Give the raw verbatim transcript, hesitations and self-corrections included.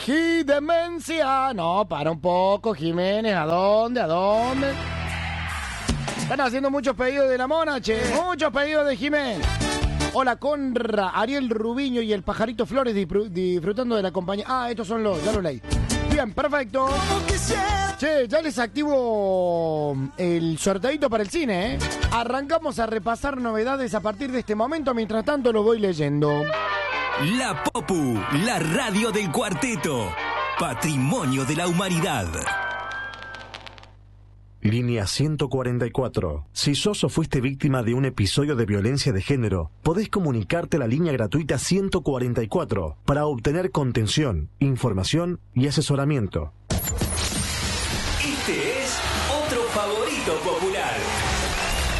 ¡Qué demencia! No, para un poco, Jiménez. ¿A dónde? ¿A dónde? Están haciendo muchos pedidos de la mona, che. Muchos pedidos de Jiménez. Hola, Conra, Ariel Rubiño y el Pajarito Flores disfrutando de la compañía. Ah, estos son los, ya lo leí. Bien, perfecto. Che, ya les activo el sorteadito para el cine, ¿eh? Arrancamos a repasar novedades a partir de este momento. Mientras tanto, lo voy leyendo. La Popu, la radio del cuarteto. Patrimonio de la humanidad. Línea ciento cuarenta y cuatro. Si sos o fuiste víctima de un episodio de violencia de género, podés comunicarte a la línea gratuita ciento cuarenta y cuatro para obtener contención, información y asesoramiento. Este es otro favorito popular.